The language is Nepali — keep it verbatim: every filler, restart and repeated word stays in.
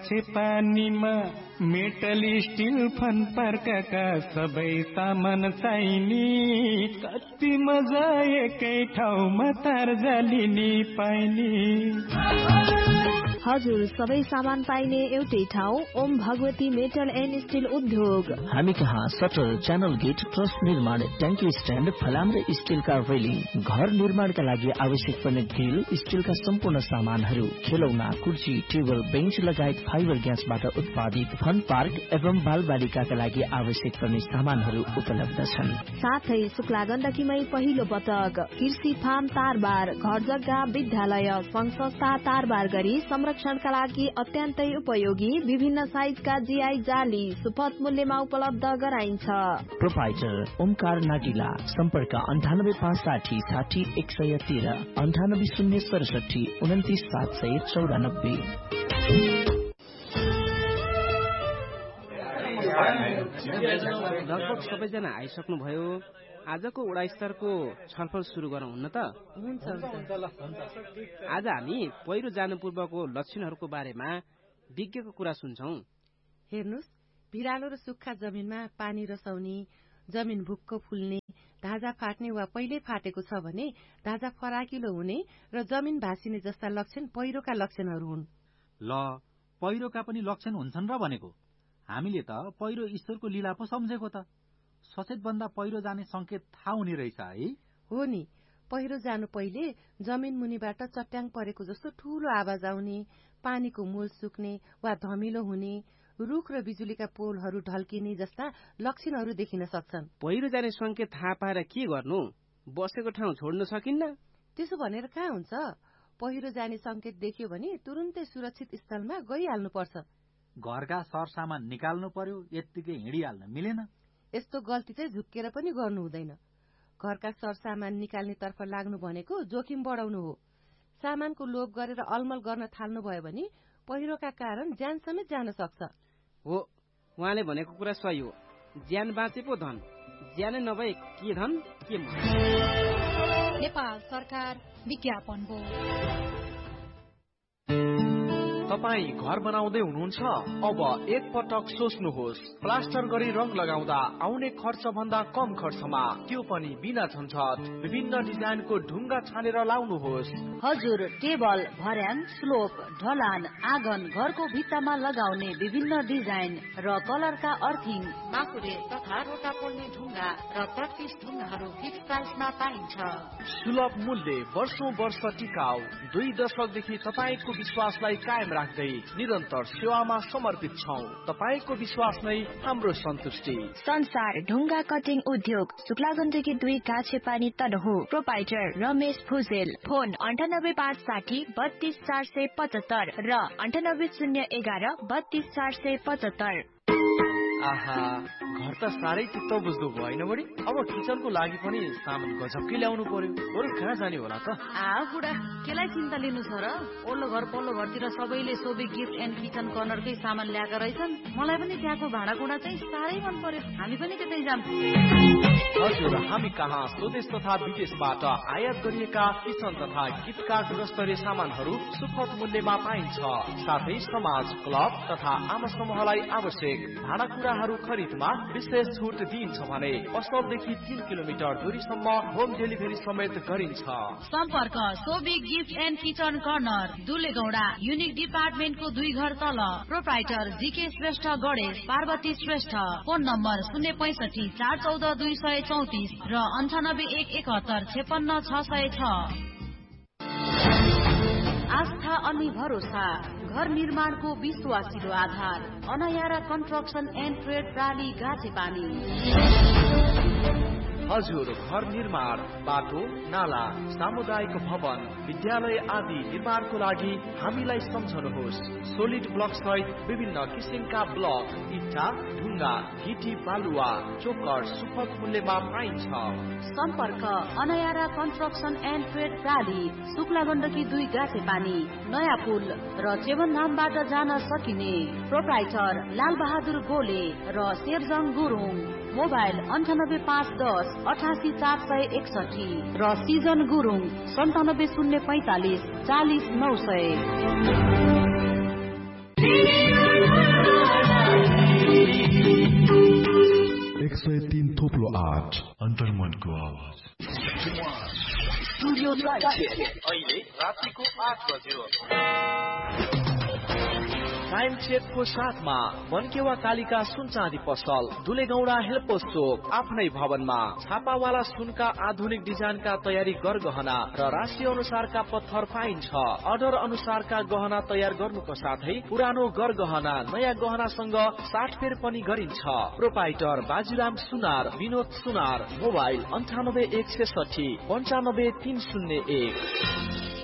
छे पानीमा मेटल स्टिल फन पार्कका सबै सामान चाहिने, कति मजा एकै ठाउँमा तार जालिने पाइने। हजुर, सबै सामान पाइने एउटै ठाउँ Om Bhagwati metal and still उद्योग। हामी कहाँ सटर, च्यानल गेट, ट्रस निर्माण, ट्याङ्की स्ट्यान्ड, फलाम र स्टिलका रेलिङ, घर निर्माणका लागि आवश्यक पर्ने ग्रिल, स्टिलका सम्पूर्ण सामानहरू, खेलौना, कुर्सी, टेबल, बेन्च लगायत फाइबर ग्यासबाट उत्पादित फन पार्क एवं बालबालिकाका लागि आवश्यक पर्ने सामानहरू उपलब्ध छन्। साथै शुक्ला गण्डकीमै पहिलो पटक कृषि फार्म तारबार, घर जग्गा, विद्यालय, संघ संस्था तारबार गरी संरक्षणका लागि अत्यन्तै उपयोगी विभिन्न साइजका जीआई जाली सुपथ मूल्यमा उपलब्ध गराइन्छ। प्रोपाइटर ओमकार नाटिला, सम्पर्क अन्ठानब्बे पाँच साठी साठी एक सय तेह्र, अन्ठानब्बे शून्य सडसठी उन्तिस सात सय चौरानब्बे। लगभग सबैजना आइसक्नुभयो। आजको वडा स्तरको छलफल सुरु गरौँ हुन्न त? हुन्छ। आज हामी पहिरो जानु पूर्वको लक्षणहरूको बारेमा विज्ञको कुरा सुन्छौं। हेर्नुस्, भिरालो र सुक्खा जमिनमा पानी रसाउने, जमिन भुक्क फुल्ने, ढाँजा फाट्ने वा पहिले फाटेको छ भने ढाँजा फराकिलो हुने र जमिन भासिने जस्ता लक्षण पहिरोका लक्षणहरू हुन्। ल, पहिरोका पनि लक्षण हुन्छन् र भनेको। हामीले त पहिरो ईश्वरको लीला पो सम्झेको त। सचेत भन्दा पहिरो जाने संकेत थाहा हुने रहेछ है। हो नि, पहिरो जानु पहिले जमिन मुनिबाट चट्याङ परेको जस्तो ठूलो आवाज आउने, पानीको मूल सुक्ने वा धमिलो हुने, रुख र बिजुलीका पोलहरू ढल्किने जस्ता लक्षणहरू देखिन सक्छन्। पहिरो जाने संकेत थाहा पाएर के गर्नु? बसेको ठाउँ छोड्न सकिन्न? त्यसो भनेर कहाँ हुन्छ? पहिरो जाने संकेत देखियो भने तुरुन्तै सुरक्षित स्थलमा गइहाल्नु पर्छ। घरका सरसामान निकाल्नु पर्यो, यत्तिकै हिँडिहाल्न मिलेन। यस्तो गल्ती चाहिँ झुक्केर पनि गर्नु हुँदैन। घरका सरसामान निकाल्ने तर्फ लाग्नु भनेको जोखिम बढाउनु हो। सामानको लोभ गरेर अलमल गर्न थाल्नु भयो भने पहिरोका कारण ज्यान समेत जान सक्छ। हो, उहाँले भनेको कुरा सही हो। ज्यान बाँचे पो धन, ज्यानै नभए के धन के मन। नेपाल सरकार विज्ञापन बोर्ड। तपाईँ घर बनाउँदै हुनुहुन्छ? अब एक पटक सोच्नुहोस्। प्लास्टर गरी रङ लगाउँदा आउने खर्च भन्दा कम खर्चमा, त्यो पनि बिना झन्झट, विभिन्न डिजाइनको ढुङ्गा छानेर लाउनुहोस्। हजुर, टेबल, भर्याङ, स्लोप, ढलान, आँगन, घरको भित्तामा लगाउने विभिन्न डिजाइन र कलरका अर्थिङ, माकुरे तथा रोटा पोल्ने ढुङ्गा र प्र्याक्टिस ढुङ्गाहरू फिक्स प्राइसमा पाइन्छ। सुलभ मूल्य, वर्षौं वर्ष टिकाउ, दुई दशकदेखि तपाईँको विश्वासलाई कायम राख्दै निरन्तर सेवामा समर्पित छौं। तपाईँको विश्वास नै हाम्रो सन्तुष्टि। संसार ढुङ्गा कटिङ उद्योग, शुक्ला गण्डकी दुई गाछे पानी तनहु। प्रोपाइटर रमेश भुजेल। फोन अन्ठानब्बे पाँच साठी बत्तीस चार सय पचहत्तर र अन्ठानब्बे शून्य एघार बत्तीस चार सय पचहत्तर। आहा, घर त साह्रै चित्त बुझ्दो भयो होइन बढी? अब किचनको लागि पनि सामान गजबकै ल्याउनु पर्यो। बरु कहाँ जाने होला त? आ बुढा, केलाई चिन्ता लिनु छ र? ओल्लो घर पल्लो घरतिर सबैले सोबे गिफ्ट एन्ड किचन कर्नरकै सामान ल्याएका रहेछन्। मलाई पनि त्यहाँको भाँडाकुँडा चाहिँ साह्रै मन पर्यो। हामी पनि त्यतै जाम। हजुर, हामी कहाँ स्वदेश तथा विदेशबाट आयात गरिएका किचन तथा गिफ्टका गुणस्तरीय सामानहरू सुपथ मूल्यमा पाइन्छ। साथै समाज, क्लब तथा आमा समूहलाई आवश्यक भाँडाकुँडाहरू खरिदमा विशेष छुट दिइन्छ भने पसलदेखि तीन किलोमिटर दूरीसम्म होम डेलिभरी समेत गरिन्छ। सम्पर्क Sobi gift and kitchen corner, दुलेगौडा, unique डिपार्टमेन्टको दुई घर तल। Proprietor GK Shrestha Ganesh, Parvati Shrestha. Phone number शून्य पैसठी चार चौध दुई सय चौतिस र अन्ठानब्बे एक एकहत्तर छेपन्न छ सय छ। आस्था अनि भरोसा, घर निर्माणको विश्वासिलो आधार, अनयारा कन्स्ट्रक्सन एन्ड ट्रेड प्राली गाछे पानी। हजुर, घर निर्माण, बाटो, नाला, सामुदायिक भवन, विद्यालय आदि निर्माणको लागि हामीलाई सम्झनुहोस्। सोलिड ब्लक सहित विभिन्न किसिमका ब्लक, इट्टा, ढुङ्गा, गिटी, बालुवा, चोकर सुपथ मूल्यमा पाइन्छ। सम्पर्क अनयारा construction and trade प्राली, Shukla Gandaki दुई गाछे पानी, नयाँ पुल र चेवनधामबाट जान सकिने। प्रोप्राइटर लाल बहादुर गोले र शेरजङ गुरुङ। मोबाइल अन्ठानब्बे पाँच दस अठासी चार सय एकसठी र सिजन गुरुङ सन्तानब्बे शून्य पैंतालिस चालिस नौ सय। आठ अन्तर्मनको आवाज। स्टुडियो अहिले रातिको आठ बज्यो। टाइम चेकको साथमा बनकेवा कालिका सुन चाँदी पसल दुलेगौडा हेल्पोस चोक आफ्नै भवनमा छापावाला सुनका आधुनिक डिजाइनका तयारी गरगहना र राशि अनुसारका पत्थर पाइन्छ। अर्डर अनुसारका गहना तयार गर्नुको साथै पुरानो गरगहना नयाँ गहनासँग साटफेर पनि गरिन्छ। प्रोपाइटर बाजीराम सुनार, विनोद सुनार। मोबाइल अन्ठानब्बे एक सय साठी पन्चानब्बे तीन शून्य एक।